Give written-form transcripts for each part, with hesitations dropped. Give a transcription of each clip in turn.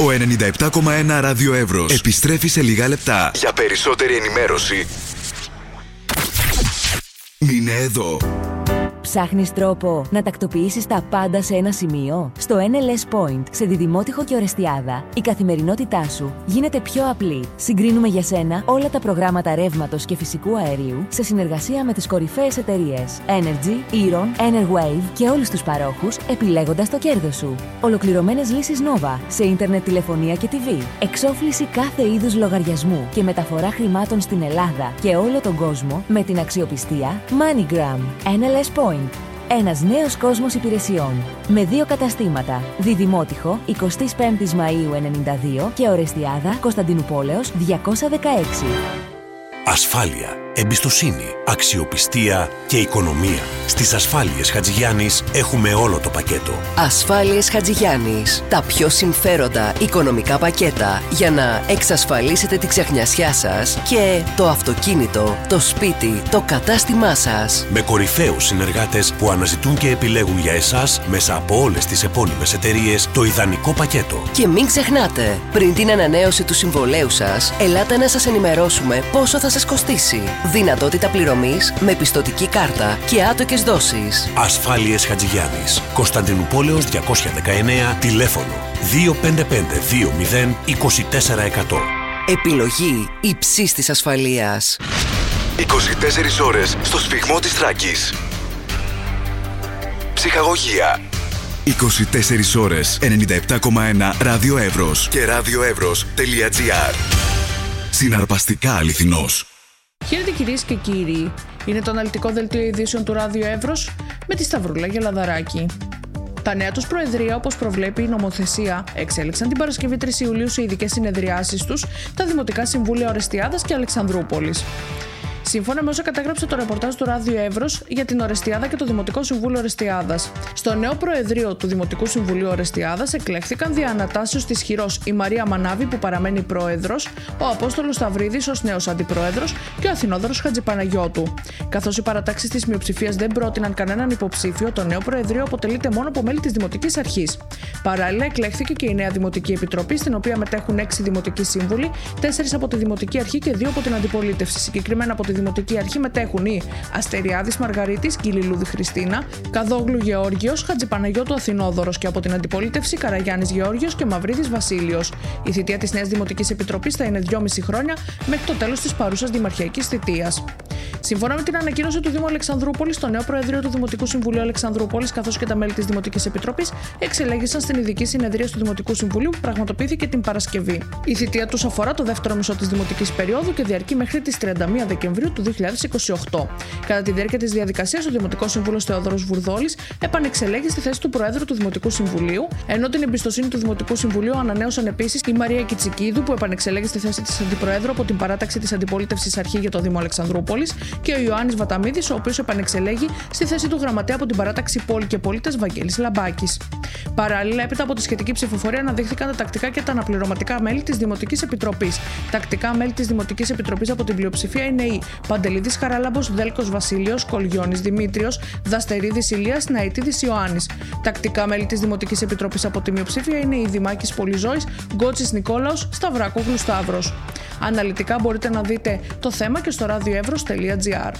Ο 97,1 Ράδιο Εύρος επιστρέφει σε λίγα λεπτά. Για περισσότερη ενημέρωση, μείνε εδώ. Ψάχνεις τρόπο να τακτοποιήσεις τα πάντα σε ένα σημείο? Στο NLS Point, σε Διδημότυχο και Ορεστιάδα, η καθημερινότητά σου γίνεται πιο απλή. Συγκρίνουμε για σένα όλα τα προγράμματα ρεύματος και φυσικού αερίου σε συνεργασία με τις κορυφαίες εταιρείες Energy, Eron, Enerwave και όλους τους παρόχους, επιλέγοντας το κέρδος σου. Ολοκληρωμένες λύσεις Nova σε ίντερνετ, τηλεφωνία και TV. Εξόφληση κάθε είδους λογαριασμού και μεταφορά χρημάτων στην Ελλάδα και όλο τον κόσμο με την αξιοπιστία MoneyGram. NLS Point. Ένας νέος κόσμος υπηρεσιών. Με 2 καταστήματα. Διδημότυχο, 25 Μαΐου 92 και Ορεστιάδα, Κωνσταντινουπόλεως 216. Ασφάλεια, εμπιστοσύνη, αξιοπιστία και οικονομία. Στις Ασφάλειες Χατζηγιάννης έχουμε όλο το πακέτο. Ασφάλειες Χατζηγιάννης. Τα πιο συμφέροντα οικονομικά πακέτα για να εξασφαλίσετε τη ξεχνιασιά σας και το αυτοκίνητο, το σπίτι, το κατάστημά σας. Με κορυφαίους συνεργάτες που αναζητούν και επιλέγουν για εσάς μέσα από όλες τις επώνυμες εταιρείες το ιδανικό πακέτο. Και μην ξεχνάτε, πριν την ανανέωση του συμβολέου σας, ελάτε να σας ενημερώσουμε πόσο θα σας κοστίσει. Δυνατότητα πληρωμής με πιστωτική κάρτα και άτοκες δόσεις. Ασφάλειες Χατζηγιάννης. Κωνσταντινουπόλεως 219, τηλέφωνο 255 20 24 100. Επιλογή υψής της ασφαλείας. 24 ώρες στο σφυγμό της Θράκης. Ψυχαγωγία. 24 ώρες 97,1 Ράδιο Εύρος και radioevros.gr. Συναρπαστικά αληθινός. Χαίρετε κυρίες και κύριοι. Είναι το αναλυτικό δελτίο ειδήσεων του Ράδιο Εύρος με τη Σταυρούλα Γελαδαράκη. Τα νέα τους προεδρία, όπως προβλέπει η νομοθεσία, εξέλιξαν την Παρασκευή 3 Ιουλίου σε ειδικές συνεδριάσεις τους τα Δημοτικά Συμβούλια Ορεστιάδας και Αλεξανδρούπολης. Σύμφωνα με όσα κατάγραψε το ρεπορτάζ του Ράδιο Εύρος για την Ορεστιάδα και το Δημοτικό Συμβούλιο Ορεστιάδας. Στο νέο Προεδρείο του Δημοτικού Συμβουλίου Ορεστιάδας εκλέχθηκαν δια ανατάσσεως της χειρός η Μαρία Μανάβη, που παραμένει πρόεδρος, ο Απόστολος Σταυρίδης ως νέος αντιπρόεδρος και ο Αθηνόδωρος Χατζηπαναγιώτου. Καθώς οι παρατάξεις της μειοψηφίας δεν πρότειναν κανέναν υποψήφιο, το νέο Προεδρείο αποτελείται μόνο από μέλη της Δημοτικής Αρχής. Παράλληλα, εκλέχθηκε και η νέα Δημοτική Επιτροπή, στην οποία μετέχουν 6 δημοτικοί σύμβουλοι, 4 από τη Δημοτική Αρχή και 2 από την Αντιπολίτευση. Συγκεκριμένα από τη Δημοτική Αρχή μετέχουν οι Αστεριάδης Μαργαρίτης, Κιλιλούδη Χριστίνα, Καδόγλου Γεώργιος, Χατζηπαναγιώτου Αθηνόδωρος και από την Αντιπολίτευση Καραγιάννης Γεώργιος και Μαυρίδης Βασίλειος. Η θητεία της νέας Δημοτικής Επιτροπής θα είναι 2,5 χρόνια μέχρι το τέλος της παρούσας δημαρχιακής θητείας. Σύμφωνα με την ανακοίνωση του Δήμου Αλεξανδρούπολης, το νέο Προεδρείο του Δημοτικού Συμβουλίου Αλεξανδρούπολης καθώς και τα μέλη της Δημοτικής Επιτροπής εξελέγησαν στην ειδική συνεδρία του Δημοτικού Συμβουλίου που πραγματοποιήθηκε την Παρασκευή. Η θητεία τους αφορά το δεύτερο μισό της δημοτικής περίοδου και διαρκεί μέχρι τις 31 Δεκεμβρίου του 2028. Κατά τη διάρκεια της διαδικασίας, ο Δημοτικός Σύμβουλος Θεόδωρος Βουρδόλης επανεξελέγει στη θέση του Προέδρου του Δημοτικού Συμβουλίου, ενώ την εμπιστοσύνη του Δημοτικού Συμβουλίου ανανέωσαν επίσης η Μαρία Κιτσικίδου, που επανεξελέγει στη θέση της Αντιπροέδρου από την παράταξη της Αντιπολίτευσης Αρχή για το Δήμο Αλεξανδρούπολης, και ο Ιωάννης Βαταμίδης, ο οποίος επανεξελέγει στη θέση του Γραμματέα από την παράταξη Πόλη και Πολίτες Βαγγέλης Λαμπάκης. Παράλληλα, έπειτα από τη σχετική ψηφοφορία, αναδείχθηκαν τα τακτικά και τα αναπληρωματικά μέλη της Δημοτικής Επιτροπής. Τακτικά μέλη της Δημοτικής Επιτροπής από την πλειοψηφία είναι οι Παντελίδης Χαράλαμπος, Δέλκος Βασίλειος, Κολγιώνης Δημήτριος, Δαστερίδης Ηλίας, Ναητίδης Ιωάννης. Τακτικά μέλη της Δημοτικής Επιτροπής από τη μειοψηφία είναι οι Δημάκης Πολυζώης, Γκότσης Νικόλαος, Σταυράκογλου Σταύρος. Αναλυτικά μπορείτε να δείτε το θέμα και στο radioevros.gr.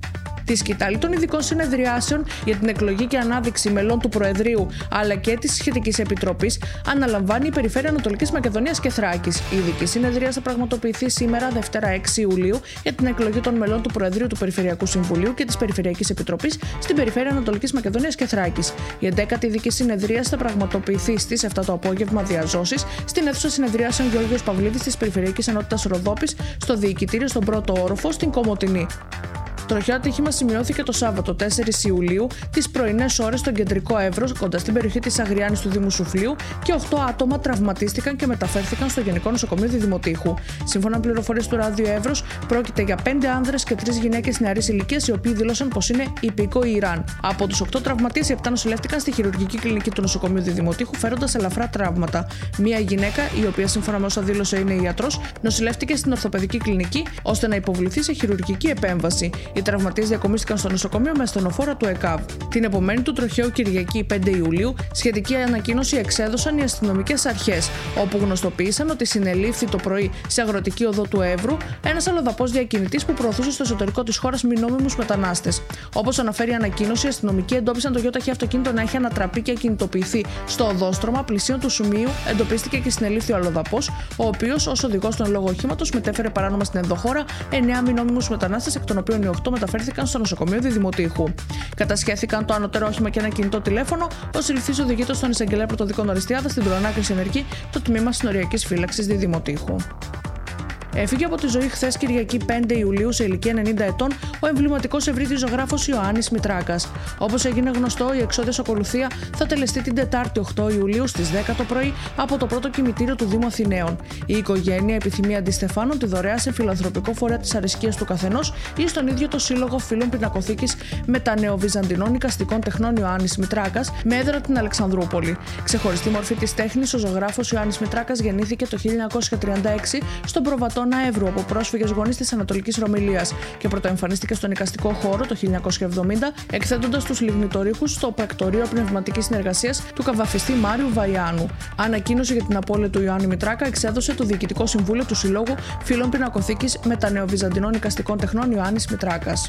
Τη σκητάλη των ειδικών συνεδριάσεων για την εκλογή και ανάδειξη μελών του Προεδρείου αλλά και τη σχετική επιτροπή αναλαμβάνει η Περιφέρεια Ανατολικής Μακεδονίας και Θράκης. Η ειδική συνεδρία θα πραγματοποιηθεί σήμερα, Δευτέρα 6 Ιουλίου, για την εκλογή των μελών του Προεδρείου του Περιφερειακού Συμβουλίου και της Περιφερειακής Επιτροπής στην Περιφέρεια Ανατολικής Μακεδονίας και Θράκης. Η 11η ειδική συνεδρία θα πραγματοποιηθεί στις 7 το απόγευμα διαζώσεις στην αίθουσα συνεδριάσεων Γεώργιος Παυλίδης της Περιφερειακής Ενότητας Ροδόπης, στο Διοικητήριο στον πρώτο όροφο στην Κομοτηνή. Τροχαίο ατύχημα σημειώθηκε το Σάββατο 4 Ιουλίου τις πρωινές ώρες στον κεντρικό Εύρος, κοντά στην περιοχή της Αγριάννης του Δήμου Σουφλίου, και 8 άτομα τραυματίστηκαν και μεταφέρθηκαν στο Γενικό Νοσοκομείο Διδημοτήχου. Σύμφωνα με πληροφορίες του Ράδιο Εύρος, πρόκειται για 5 άνδρες και 3 γυναίκες νεαρής ηλικίας, οι οποίοι δήλωσαν πως είναι υπήκοοι Ιράν. Από τους 8 τραυματίες, οι 7 νοσηλεύτηκαν στη χειρουργική κλινική του Νοσοκομείου Διδημοτήχου, φέροντας ελαφρά τραύματα. Μία γυναίκα, η οποία σύμφωνα με όσα δήλωσε είναι ιατρός, νοσηλεύτηκε στην ορθοπαιδική κλινική ώστε να υποβληθεί σε χειρουργική επέμβαση. Οι τραυματίες διακομίστηκαν στο νοσοκομείο με ασθενοφόρα του ΕΚΑΒ. Την επομένη του τροχαίου Κυριακή 5 Ιουλίου, σχετική ανακοίνωση εξέδωσαν οι αστυνομικές αρχές, όπου γνωστοποίησαν ότι συνελήφθη το πρωί σε αγροτική οδό του Εύρου ένας αλλοδαπός διακινητής που προωθούσε στο εσωτερικό της χώρας μη νόμιμους μετανάστες. Όπως αναφέρει η ανακοίνωση, οι αστυνομικοί εντόπισαν το γιοταχή αυτοκίνητο να έχει ανατραπεί και ακινητοποιηθεί στο οδόστρωμα. Πλησίον του σημείου εντοπίστηκε και συνελήφθη ο αλλοδαπός, ο οποίος ως οδηγός των λόγω οχήματος μετέφερε παράνομα στην ενδοχώρα 9 μη νόμιμους μετανάστες, εκ των οποίων οι 8 μεταφέρθηκαν στο νοσοκομείο Διδημοτήχου. Κατασχέθηκαν το ανωτερό όχημα και ένα κινητό τηλέφωνο. Ο συλληφθής οδηγείται στον εισαγγελέα πρωτοδικών Οριστιάδα στην προανάκριση ενεργή το τμήμα συνοριακής φύλαξης Διδημοτήχου. Έφυγε από τη ζωή χθες Κυριακή 5 Ιουλίου σε ηλικία 90 ετών ο εμβληματικός ευρύτης ζωγράφος Ιωάννης Μητράκας. Όπως έγινε γνωστό, η εξώδιος ακολουθία θα τελεστεί την Τετάρτη 8 Ιουλίου στις 10 το πρωί από το πρώτο κημητήριο του Δήμου Αθηναίων. Η οικογένεια επιθυμεί αντιστεφάνων τη δωρεά σε φιλανθρωπικό φορέα της αρεσκίας του καθενός ή στον ίδιο το Σύλλογο Φίλων Πινακοθήκης Μετανεοβυζαντινών Οικαστικών Τεχνών Ιωάννης Μητράκας με έδρα την Αλεξανδρούπολη. Ξεχωριστή μορφή της τέχνης, ο ζωγράφος Ιωάννης Μητράκας γεννήθηκε το 1936 στον Προβατόνα Εύρου από πρόσφυγες γονείς της Ανατολικής Ρωμυλίας και πρωτοεμφανίστηκε στον οικαστικό χώρο το 1970, εκθέτοντας τους λιγνητορύχους στο πρακτορείο πνευματικής συνεργασίας του καβαφιστή Μάριου Βαϊάνου. Ανακοίνωση για την απώλεια του Ιωάννη Μητράκα εξέδωσε το Διοικητικό Συμβούλιο του Συλλόγου Φίλων Πινακοθήκης Μετανεοβυζαντινών Οικαστικών Τεχνών Ιωάννης Μητράκας.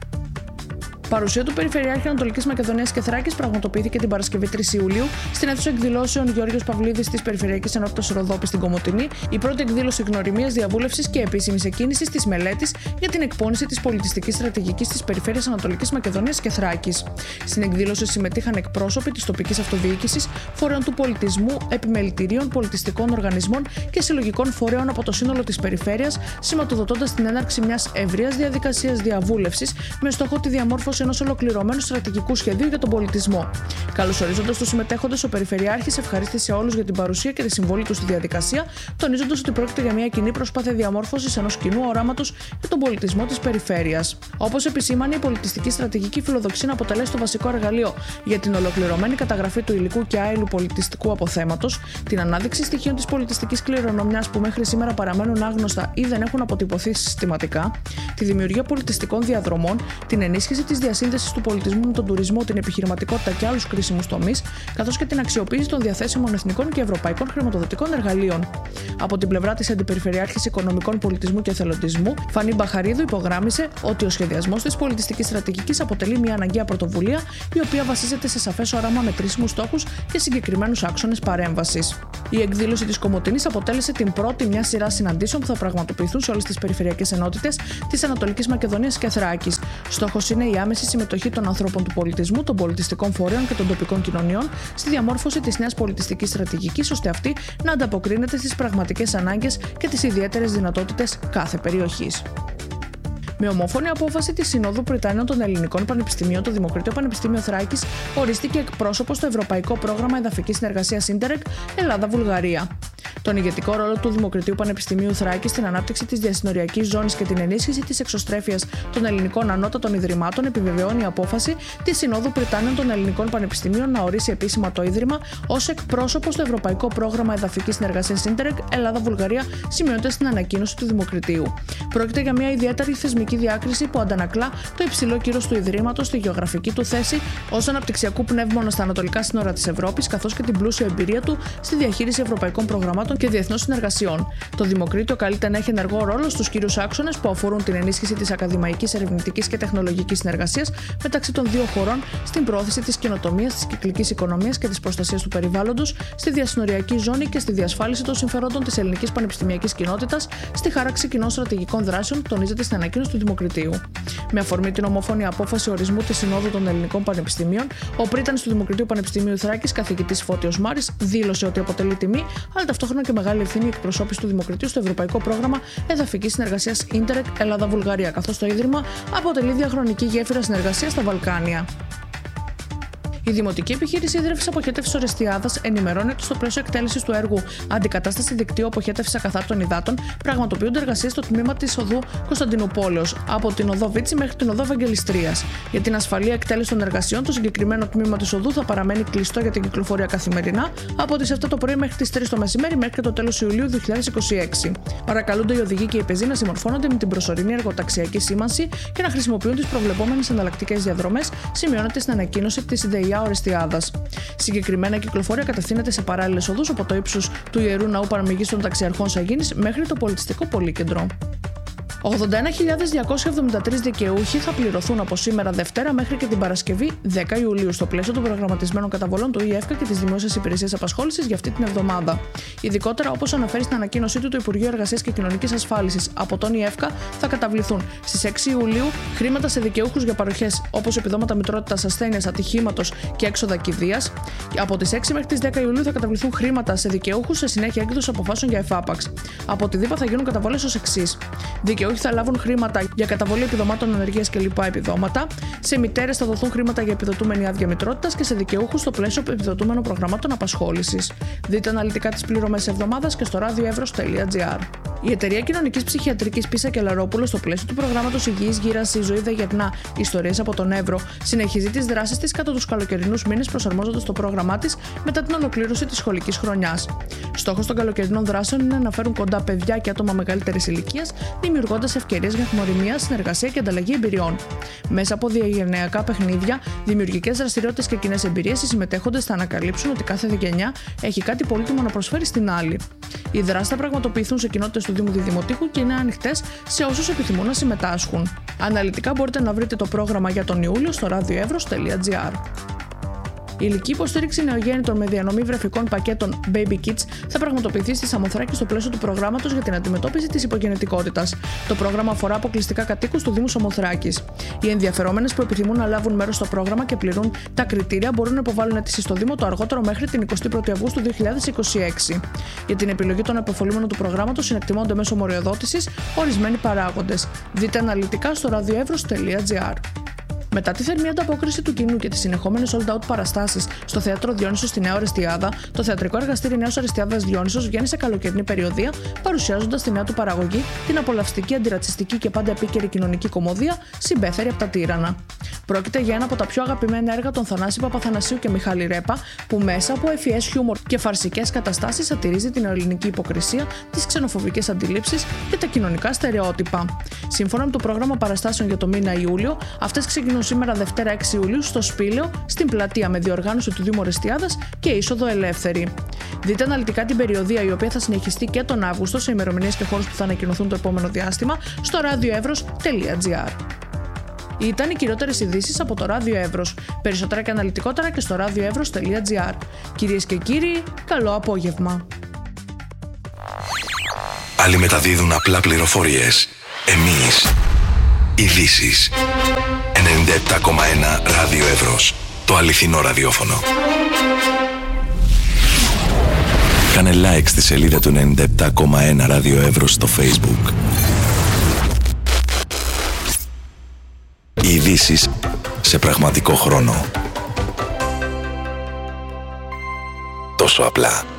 Παρουσία του Περιφερειάρχη Ανατολικής Μακεδονίας και Θράκης πραγματοποιήθηκε την Παρασκευή 3 Ιουλίου στην αίθουσα εκδηλώσεων Γιώργος Παυλίδης της Περιφερειακής Ενότητας Ροδόπης στην Κομοτηνή, η πρώτη εκδήλωση γνωριμίας, διαβούλευσης και επίσημης εκκίνησης της μελέτης για την εκπόνηση της πολιτιστικής στρατηγικής της Περιφέρειας Ανατολικής Μακεδονίας και Θράκης. Στην εκδήλωση συμμετείχαν εκπρόσωποι της τοπικής αυτοδιοίκησης, φορέων του πολιτισμού, επιμελητηρίων, πολιτιστικών οργανισμών και συλλογικών φορέων από το σύνολο της περιφέρειας, σηματοδοτώντας την έναρξη μιας ευρείας διαδικασίας διαβούλευσης με στόχο τη διαμόρφωση ενός ολοκληρωμένου στρατηγικού σχεδίου για τον πολιτισμό. Καλωσορίζοντας τους συμμετέχοντες, ο Περιφερειάρχης ευχαρίστησε όλους για την παρουσία και τη συμβολή τους στη διαδικασία, τονίζοντας ότι πρόκειται για μια κοινή προσπάθεια διαμόρφωσης ενός κοινού οράματος για τον πολιτισμό της περιφέρειας. Όπως επισήμανε, η πολιτιστική στρατηγική φιλοδοξεί να αποτελέσει το βασικό εργαλείο για την ολοκληρωμένη καταγραφή του υλικού και άειλου πολιτιστικού αποθέματος, την ανάδειξη στοιχείων της πολιτιστικής κληρονομιάς που μέχρι σήμερα παραμένουν άγνωστα ή δεν έχουν αποτυπωθεί συστηματικά, τη δημιουργία πολιτιστικών διαδρομών, την ενίσχυση της διασύνδεσης του πολιτισμού με τον τουρισμό, την επιχειρηματικότητα και άλλους κρίσιμους τομείς, καθώς και την αξιοποίηση των διαθέσιμων εθνικών και ευρωπαϊκών χρηματοδοτικών εργαλείων. Από την πλευρά της Αντιπεριφερειάρχης Οικονομικών Πολιτισμού και Εθελοντισμού, Φανή Μπαχαρίδου υπογράμμισε ότι ο σχεδιασμός της πολιτιστικής στρατηγικής αποτελεί μια αναγκαία πρωτοβουλία, η οποία βασίζεται σε σαφές όραμα, μετρήσιμους στόχους και συγκεκριμένους άξονες παρέμβασης. Η εκδήλωση της Κομοτηνής αποτέλεσε την πρώτη μια σειρά συναντήσεων που θα πραγματοποιηθούν σε όλες τις περιφερειακές ενότητες της Ανατολικής Μακεδονίας και Θράκης. Στόχος είναι η άμεση συμμετοχή των ανθρώπων του πολιτισμού, των πολιτιστικών φορέων και των τοπικών κοινωνιών στη διαμόρφωση της νέας πολιτιστικής στρατηγικής, ώστε αυτή να ανταποκρίνεται στις πραγματικές ανάγκες και τις ιδιαίτερες δυνατότητες κάθε περιοχής. Με ομόφωνη απόφαση της Συνόδου Πριτάνιων των Ελληνικών Πανεπιστημίων, το Δημοκρατικό Πανεπιστήμιο Θράκης ορίστηκε εκπρόσωπος στο Ευρωπαϊκό Πρόγραμμα Εδαφικής Συνεργασίας Ίντερεκ Ελλάδα-Βουλγαρία. Τον ηγετικό ρόλο του Δημοκρατίου Πανεπιστημίου Θράκης στην ανάπτυξη της διασυνοριακής ζώνης και την ενίσχυση της εξωστρέφειας των ελληνικών ανώτατων ιδρυμάτων επιβεβαιώνει η απόφαση της Συνόδου Πριτάνιων των Ελληνικών Πανεπιστημίων να ορίσει επίσημα το Ίδρυμα ως εκπρόσωπο στο Ευρωπαϊκό Πρόγραμμα Εδαφικής Συνεργασίας Ίντερεκ Ελλάδα-Βουλγαρία, σημειώνεται στην ανακοίνωση του Δημοκρατίου. Πρόκειται για μια ιδιαίτερη θεσμική διάκριση που αντανακλά το υψηλό κύρος του Ιδρύματος, τη γεωγραφική του θέση ως αναπτυξιακού πνεύμονα στα ανατολικά σύνορα της Ευρώπης, καθώς και την πλούσια εμπειρία του στη διαχείριση ευρωπαϊκών προγραμμάτων και διεθνών συνεργασιών. Το Δημοκρίτιο καλείται να έχει ενεργό ρόλο στους κύριους άξονες που αφορούν την ενίσχυση της ακαδημαϊκής, ερευνητικής και τεχνολογικής συνεργασίας μεταξύ των δύο χωρών, στην πρόθεση της καινοτομίας, της κυκλικής οικονομίας και της προστασίας του περιβάλλοντος, στη διασυνοριακή ζώνη και στη διασφάλιση των συμφερόντων της ελληνικής πανεπιστημιακής κοινότητας, στη χάραξη κοινών στρατηγικών δράσεων, τονίζεται στην ανακοίνωση του Δημοκρατίου. Με αφορμή την ομόφωνη απόφαση ορισμού της Συνόδου των Ελληνικών Πανεπιστημίων, ο πρίτανης του Δημοκρατίου Πανεπιστημίου Θράκης, καθηγητής Φώτιος Μάρης, δήλωσε ότι αποτελεί τιμή, αλλά ταυτόχρονα και μεγάλη ευθύνη η εκπροσώπηση του Δημοκρατίου στο Ευρωπαϊκό Πρόγραμμα Εδαφικής Συνεργασίας Ίντερεκ Ελλάδα-Βουλγαρία, καθώς το Ίδρυμα αποτελεί διαχρονική γέφυρα συνεργασίας στα Βαλκάνια. Η Δημοτική Επιχείρηση Ίδρυυσης Αποχέτευσης Ορεστιάδας ενημερώνει ότι στο πλαίσιο εκτέλεσης του έργου Αντικατάσταση δικτύου αποχέτευσης ακαθάρτων υδάτων πραγματοποιούνται εργασίες στο τμήμα της οδού Κωνσταντινουπόλεως, από την οδό Βίτση μέχρι την οδό Ευαγγελιστρίας. Για την ασφαλή εκτέλεση των εργασιών, το συγκεκριμένο τμήμα της οδού θα παραμένει κλειστό για την κυκλοφορία καθημερινά από τις 7 το πρωί μέχρι τις 3 το μεσημέρι μέχρι και το τέλος Ιουλίου 2026. Παρακαλούνται οι οδηγοί και οι πεζοί να συμμορφώνονται με την προσωρινή εργοταξιακή σήμανση και να χρησιμοποιούν τις προβλεπόμενες εναλλακτικές διαδρομές, σημειώνεται στην ανακοίνωση της ΔΕΙΑ Ορεστιάδας. Συγκεκριμένα, η κυκλοφορία κατευθύνεται σε παράλληλες οδούς από το ύψος του Ιερού Ναού Παραμυγής των Ταξιαρχών Σαγίνης μέχρι το Πολιτιστικό Πολύκεντρο. 81.273 δικαιούχοι θα πληρωθούν από σήμερα Δευτέρα μέχρι και την Παρασκευή 10 Ιουλίου στο πλαίσιο των προγραμματισμένων καταβολών του ΙΕΦΚΑ και της Δημόσιας Υπηρεσίας Απασχόλησης για αυτή την εβδομάδα. Ειδικότερα, όπως αναφέρει στην ανακοίνωσή του το Υπουργείο Εργασίας και Κοινωνικής Ασφάλισης, από τον ΙΕΦΚΑ θα καταβληθούν στις 6 Ιουλίου χρήματα σε δικαιούχους για παροχές όπως επιδόματα μητρότητας, ασθένειας, ατυχήματος και έξοδα κηδείας. Από τις 6 μέχρι τις 10 Ιουλίου θα καταβληθούν χρήματα σε δικαιούχους σε συνέχεια έκδοση αποφάσεων για εφάπαξ. Από τη ΔΥΠΑ θα γίνουν καταβολές ως εξής. Δικαιούχοι θα λάβουν χρήματα για καταβολή επιδομάτων ανεργίας και λοιπά επιδόματα. Σε μητέρες θα δοθούν χρήματα για επιδοτούμενη άδεια μητρότητας και σε δικαιούχους στο πλαίσιο επιδοτούμενων προγραμμάτων απασχόλησης. Δείτε αναλυτικά τις πληρωμές εβδομάδας και στο radioevros.gr. Η Εταιρεία Κοινωνικής Ψυχιατρικής Πίσα και Λαρόπουλο, στο πλαίσιο του προγράμματος Υγιής Γύρανση, Ζωή δεν γερνά, Ιστορίες από τον Εύρο, συνεχίζει τις δράσεις της κατά τους καλοκαιρινούς μήνες, προσαρμόζοντας το πρόγραμμά της μετά την ολοκλήρωση της σχολικής χρονιάς. Στόχος των καλοκαιρινών δράσεων είναι να φέρουν κοντά παιδιά και άτομα μεγαλύτερης ηλικίας, δημιουργώντας ευκαιρίες για γνωριμία, συνεργασία και ανταλλαγή εμπειριών. Μέσα από διαγενειακά παιχνίδια, δημιουργικές δραστηριότητες και κοινές εμπειρίες, οι συμμετέχοντες θα ανακαλύψουν ότι κάθε γενιά έχει κάτι πολύτιμο να προσφέρει στην άλλη. Οι δράσεις θα πραγματοποιηθούν σε κοινότητες του Δήμου Διδημοτήχου και είναι ανοιχτές σε όσους επιθυμούν να συμμετάσχουν. Αναλυτικά μπορείτε να βρείτε το πρόγραμμα για τον Ιούλιο στο radioevros.gr. Η ηλική υποστήριξη νεογέννητων με διανομή βρεφικών πακέτων Baby Kids θα πραγματοποιηθεί στη Σαμοθράκη στο πλαίσιο του προγράμματος για την αντιμετώπιση της υπογεννητικότητας. Το πρόγραμμα αφορά αποκλειστικά κατοίκους του Δήμου Σαμοθράκης. Οι ενδιαφερόμενες που επιθυμούν να λάβουν μέρος στο πρόγραμμα και πληρούν τα κριτήρια μπορούν να υποβάλουν αίτηση στο Δήμο το αργότερο μέχρι την 21η Αυγούστου 2026. Για την επιλογή των επωφελούμενων του προγράμματος συνεκτιμώνται μέσω μοριοδότησης ορισμένοι παράγοντες. Δείτε αναλυτικά στο radioevros.gr. Μετά τη θερμή ανταπόκριση του κοινού και τις συνεχόμενες sold out παραστάσεις στο Θέατρο Διόνυσος στη Νέα Ορεστιάδα, το θεατρικό εργαστήρι Νέας Ορεστιάδας Διόνυσος βγαίνει σε καλοκαιρινή περιοδεία, παρουσιάζοντας τη νέα του παραγωγή, την απολαυστική, αντιρατσιστική και πάντα επίκαιρη κοινωνική κωμωδία Συμπέθερη από τα Τύρανα. Πρόκειται για ένα από τα πιο αγαπημένα έργα των Θανάση Παπαθανασίου και Μιχάλη Ρέπα, που μέσα από ευφυές χιούμορ και φαρσικές καταστάσεις σατυρίζει την ελληνική υποκρισία, τις ξενοφοβικές αντιλήψεις και τα κοινωνικά στερεότυπα. Σύμφωνα με το πρόγραμμα παραστάσεων για το μήνα Ιούλιο, αυτές ξεκινούν σήμερα Δευτέρα 6 Ιουλίου στο Σπήλαιο, στην πλατεία με διοργάνωση του Δήμου Ορεστιάδας και είσοδο ελεύθερη. Δείτε αναλυτικά την περιοδεία, η οποία θα συνεχιστεί και τον Αύγουστο σε ημερομηνίες και χώρους που θα ανακοινωθούν το επόμενο διάστημα στο radioevros.gr. Ήταν οι κυριότερες ειδήσεις από το Ράδιο Εύρος. Περισσότερα και αναλυτικότερα και στο radioevros.gr. Κυρίες και κύριοι, καλό απόγευμα. Άλλοι μεταδίδουν απλά πληροφορίες. Εμείς, ειδήσεις. 97,1 Ράδιο Εύρος. Το αληθινό ραδιόφωνο. Κάνε like στη σελίδα του 97,1 Ράδιο Εύρος στο Facebook. Οι ειδήσεις σε πραγματικό χρόνο. Τόσο απλά.